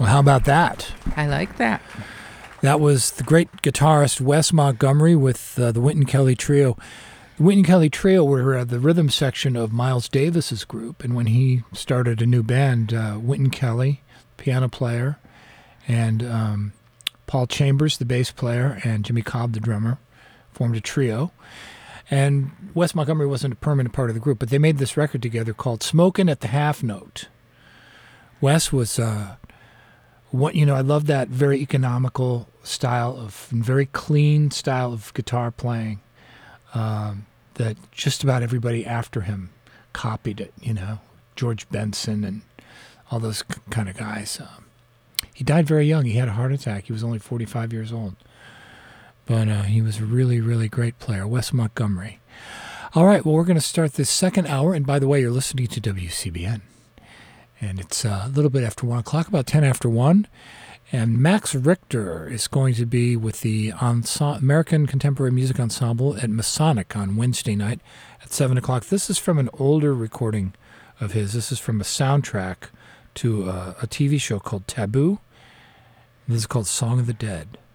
Well, how about that? I like that. That was the great guitarist Wes Montgomery with the Wynton Kelly Trio. The Wynton Kelly Trio were the rhythm section of Miles Davis's group, and when he started a new band, Wynton Kelly, piano player, and Paul Chambers, the bass player, and Jimmy Cobb, the drummer, formed a trio. And Wes Montgomery wasn't a permanent part of the group, but they made this record together called Smokin' at the Half Note. Wes was, I love that very economical style very clean style of guitar playing that just about everybody after him copied it, George Benson and all those kind of guys. He died very young. He had a heart attack. He was only 45 years old. But he was a really, really great player, Wes Montgomery. All right, well, we're going to start this second hour. And by the way, you're listening to WCBN. And it's a little bit after 1 o'clock, about 10 after 1. And Max Richter is going to be with the American Contemporary Music Ensemble at Masonic on Wednesday night at 7 o'clock. This is from an older recording of his. This is from a soundtrack to a TV show called Taboo. This is called Song of the Dead.